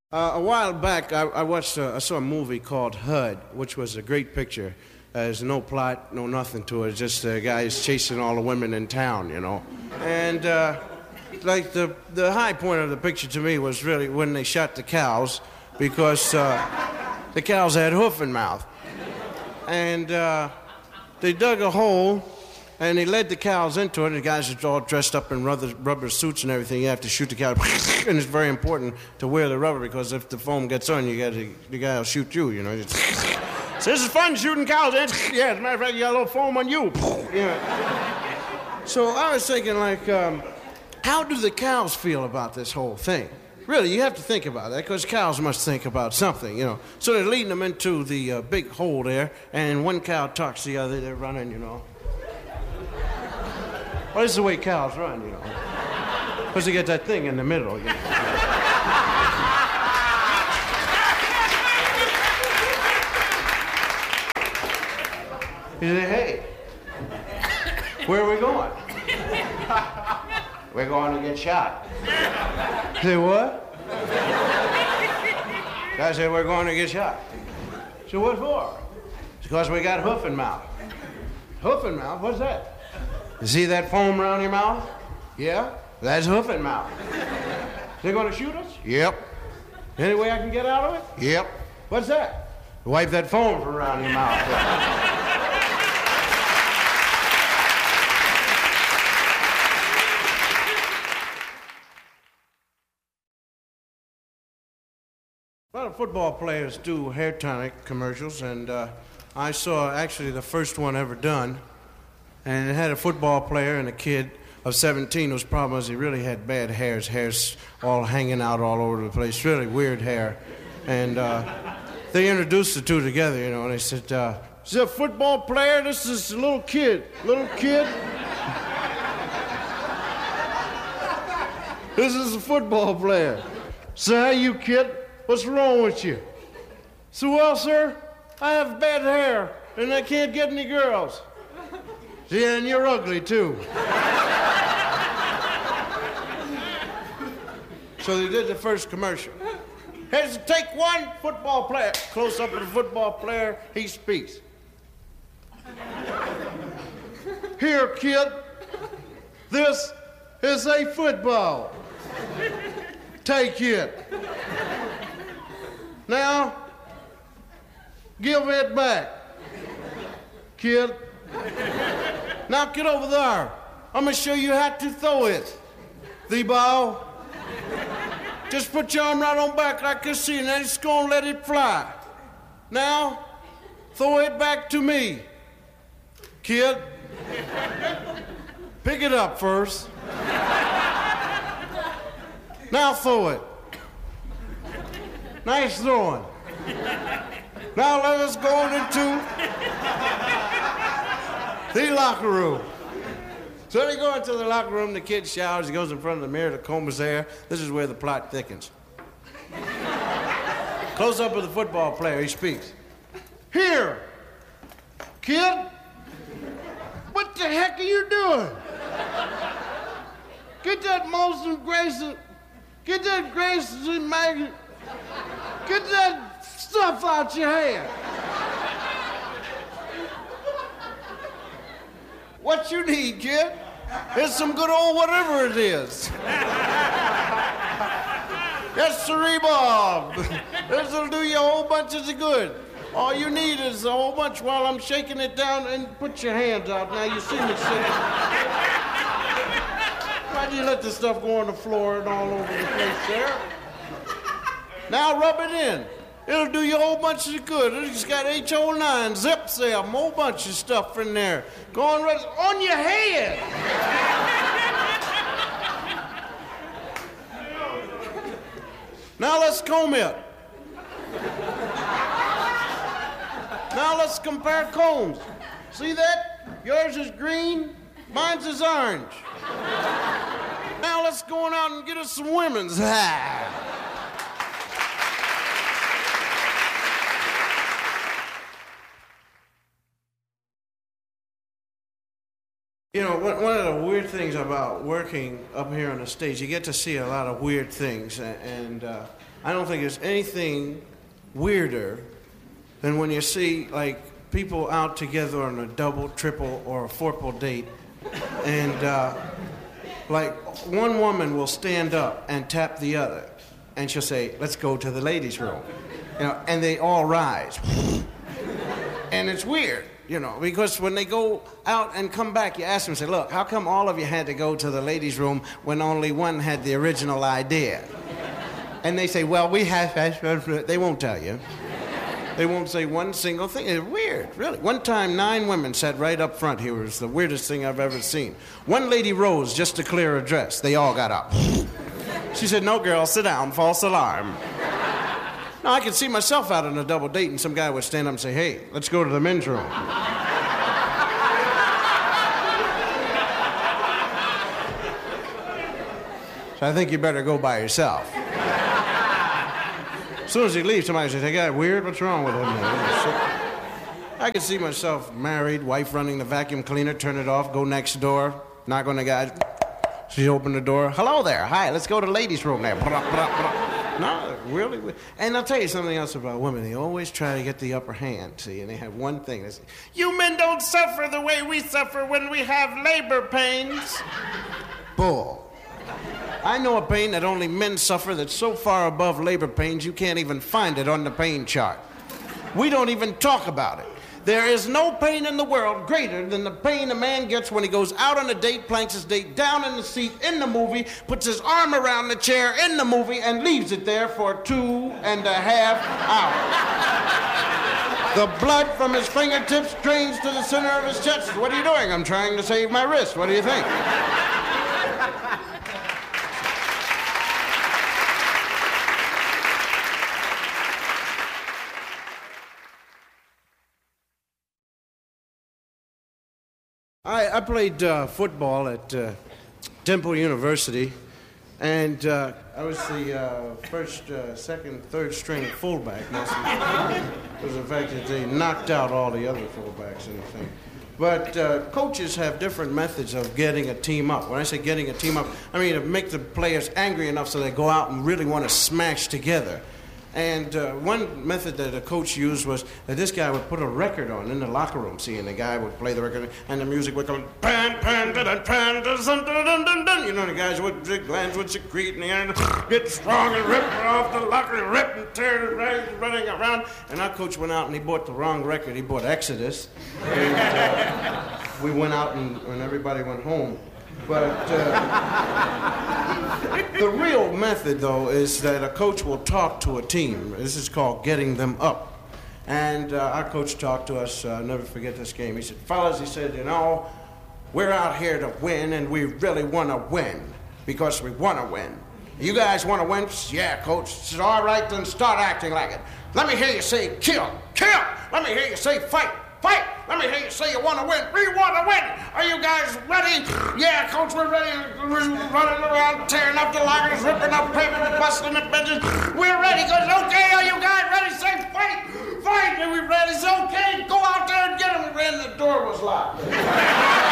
A while back, I saw a movie called HUD, which was a great picture. There's no plot, no nothing to it. It's just guys chasing all the women in town, you know. And like the high point of the picture to me was really when they shot the cows, because the cows had hoof and mouth, and they dug a hole. And they led the cows into it. The guys are all dressed up in rubber suits and everything. You have to shoot the cow. And it's very important to wear the rubber because if the foam gets on, the guy will shoot you, you know. So this is fun shooting cows. Yeah, as a matter of fact, you got a little foam on you. Yeah. So I was thinking, like, how do the cows feel about this whole thing? Really, you have to think about that because cows must think about something, you know. So they're leading them into the big hole there, and one cow talks to the other. They're running, you know. Well, this is the way cows run, you know. Because they get that thing in the middle, you know. He said, hey, where are we going? We're going to get shot. He said, what? Guy said, we're going to get shot. So what for? It's because we got hoof and mouth. Hoof and mouth? What's that? You see that foam around your mouth? Yeah? That's hoof and mouth. They're going to shoot us? Yep. Any way I can get out of it? Yep. What's that? Wipe that foam from around your mouth. A lot of football players do hair tonic commercials, and I saw actually the first one ever done. And it had a football player and a kid of 17 whose problem was he really had bad hairs all hanging out all over the place, really weird hair. And they introduced the two together, you know, and they said, is this a football player? This is a little kid. This is a football player. So, hey, you kid, what's wrong with you? So, well, sir, I have bad hair, and I can't get any girls. Yeah, and you're ugly, too. So they did the first commercial. Here's take one football player. Close up to the football player, he speaks. Here, kid, this is a football. Take it. Now, give it back, kid. Now get over there. I'm going to show you how to throw it. The ball. Just put your arm right on back like you see, and then it's going to let it fly. Now, throw it back to me. Kid, pick it up first. Now throw it. Nice throwing. Now let us go into the locker room. So they go into the locker room, the kid showers, he goes in front of the mirror to comb his hair. This is where the plot thickens. Close up of the football player, he speaks. Here, kid, what the heck are you doing? Get that Molson Grayson, get that Grayson magnet, get that stuff out your hair. What you need, kid? It's some good old whatever it is. That's Cerebol. This'll do you a whole bunch of good. All you need is a whole bunch while I'm shaking it down, and put your hands out. Now you see me shaking. Why'd you let this stuff go on the floor and all over the place there? Now rub it in. It'll do you a whole bunch of good. It's got HO9, Zip Cell, a whole bunch of stuff in there. Go on your head. Now let's comb it. Now let's compare combs. See that? Yours is green, mine's is orange. Now let's go on out and get us some women's. You know, one of the weird things about working up here on the stage, you get to see a lot of weird things, and I don't think there's anything weirder than when you see, like, people out together on a double, triple, or a fourple date, and, like, one woman will stand up and tap the other, and she'll say, let's go to the ladies' room, you know, and they all rise. And it's weird, you know, because when they go out and come back, you ask them, say, look, how come all of you had to go to the ladies' room when only one had the original idea? And they say, well, we have... They won't tell you. They won't say one single thing. It's weird, really. One time, 9 women sat right up front here. It was the weirdest thing I've ever seen. One lady rose just to clear her dress. They all got up. She said, no, girl, sit down, false alarm. Now, I could see myself out on a double date, and some guy would stand up and say, hey, let's go to the men's room. So I think you better go by yourself. As soon as he leaves, somebody says, hey, guy, weird? What's wrong with him? I could see myself married, wife running the vacuum cleaner, turn it off, go next door, knock on the guy. She opened the door. Hello there. Hi, let's go to the ladies' room there. No, really. And I'll tell you something else about women. They always try to get the upper hand, see, and they have one thing. They say, you men don't suffer the way we suffer when we have labor pains. Bull. I know a pain that only men suffer that's so far above labor pains you can't even find it on the pain chart. We don't even talk about it. There is no pain in the world greater than the pain a man gets when he goes out on a date, planks his date down in the seat in the movie, puts his arm around the chair in the movie, and leaves it there for 2.5 hours. The blood from his fingertips drains to the center of his chest. What are you doing? I'm trying to save my wrist. What do you think? I played football at Temple University, and I was the first, second, third string fullback most of the time. Because of the fact that they knocked out all the other fullbacks and the thing. But coaches have different methods of getting a team up. When I say getting a team up, I mean to make the players angry enough so they go out and really want to smash together. And one method that a coach used was that this guy would put a record on in the locker room, see, and the guy would play the record, and the music would come, pan, pan, da, da, pan, da, dun, dun, dun, dun, dun. You know, the guys would, the glands would secrete, and the end get strong and rip off the locker, and rip and tear the rags running around. And our coach went out and he bought the wrong record. He bought Exodus. And we went out and everybody went home. But the real method, though, is that a coach will talk to a team. This is called getting them up. And our coach talked to us, I'll never forget this game. He said, fellas, he said, you know, we're out here to win, and we really want to win because we want to win. You guys want to win? Yeah, coach. He said, all right, then start acting like it. Let me hear you say kill, kill. Let me hear you say fight. Fight! Let me hear you say you want to win. We want to win! Are you guys ready? Yeah, coach, we're ready. We're running around, tearing up the lockers, ripping up paper, busting the benches. We're ready. Goes, okay, are you guys ready? Say fight! Fight! Are we ready? It's okay. Go out there and get him. We ran, the door was locked.